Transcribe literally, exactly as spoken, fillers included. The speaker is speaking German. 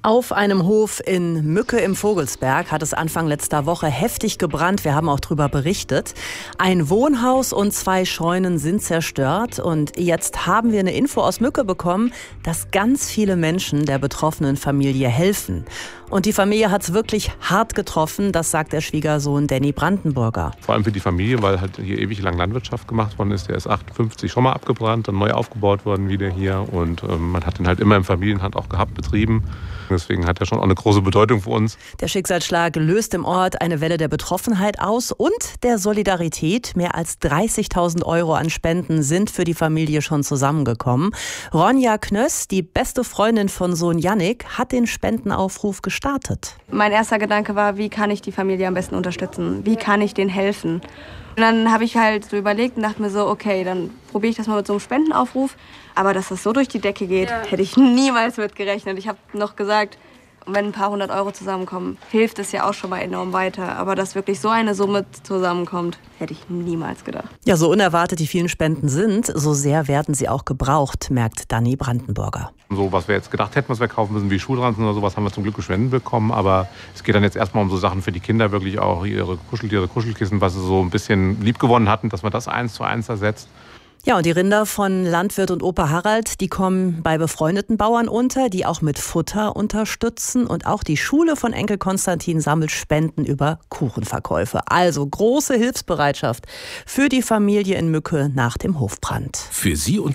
Auf einem Hof in Mücke im Vogelsberg hat es Anfang letzter Woche heftig gebrannt. Wir haben auch darüber berichtet. Ein Wohnhaus und zwei Scheunen sind zerstört. Und jetzt haben wir eine Info aus Mücke bekommen, dass ganz viele Menschen der betroffenen Familie helfen. Und die Familie hat es wirklich hart getroffen, das sagt der Schwiegersohn Danny Brandenburger. Vor allem für die Familie, weil halt hier ewig lang Landwirtschaft gemacht worden ist. Der ist achtundfünfzig schon mal abgebrannt, dann neu aufgebaut worden wieder hier. Und ähm, man hat ihn halt immer im Familienhand auch gehabt, betrieben. Deswegen hat er schon auch eine große Bedeutung für uns. Der Schicksalsschlag löst im Ort eine Welle der Betroffenheit aus und der Solidarität. Mehr als dreißigtausend Euro an Spenden sind für die Familie schon zusammengekommen. Ronja Knöss, die beste Freundin von Sohn Yannick, hat den Spendenaufruf gestartet. Mein erster Gedanke war, wie kann ich die Familie am besten unterstützen? Wie kann ich denen helfen? Und dann habe ich halt so überlegt und dachte mir so, okay, dann probiere ich das mal mit so einem Spendenaufruf. Aber dass das so durch die Decke geht, ja. hätte ich niemals mit gerechnet. Ich habe noch gesagt, wenn ein paar hundert Euro zusammenkommen, hilft es ja auch schon mal enorm weiter. Aber dass wirklich so eine Summe zusammenkommt, hätte ich niemals gedacht. Ja, so unerwartet die vielen Spenden sind, so sehr werden sie auch gebraucht, merkt Danny Brandenburger. So, was wir jetzt gedacht hätten, was wir kaufen müssen, wie Schuhranzen oder sowas, haben wir zum Glück gespendet bekommen. Aber es geht dann jetzt erstmal um so Sachen für die Kinder, wirklich auch ihre Kuscheltiere, Kuschelkissen, was sie so ein bisschen liebgewonnen hatten, dass man das eins zu eins ersetzt. Ja, und die Rinder von Landwirt und Opa Harald, die kommen bei befreundeten Bauern unter, die auch mit Futter unterstützen. Und auch die Schule von Enkel Konstantin sammelt Spenden über Kuchenverkäufe. Also große Hilfsbereitschaft für die Familie in Mücke nach dem Hofbrand. Für Sie und